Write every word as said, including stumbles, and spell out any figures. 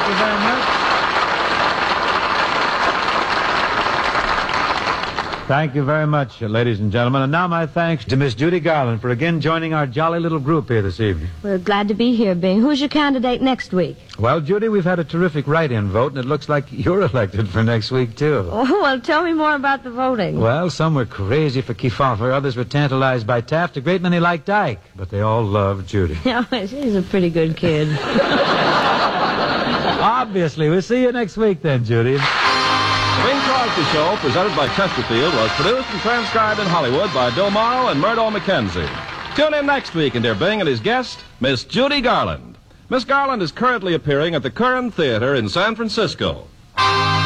you very much. Thank you very much, ladies and gentlemen. And now my thanks to Miss Judy Garland for again joining our jolly little group here this evening. We're glad to be here, Bing. Who's your candidate next week? Well, Judy, we've had a terrific write-in vote, and it looks like you're elected for next week, too. Oh, well, tell me more about the voting. Well, some were crazy for Kefauver, others were tantalized by Taft, a great many liked Ike, but they all loved Judy. Yeah, he's a pretty good kid. Obviously. We'll see you next week then, Judy. The Bing Crosby Show, presented by Chesterfield, was produced and transcribed in Hollywood by Bill Morrow and Murdo McKenzie. Tune in next week and hear Bing and his guest, Miss Judy Garland. Miss Garland is currently appearing at the Curran Theater in San Francisco.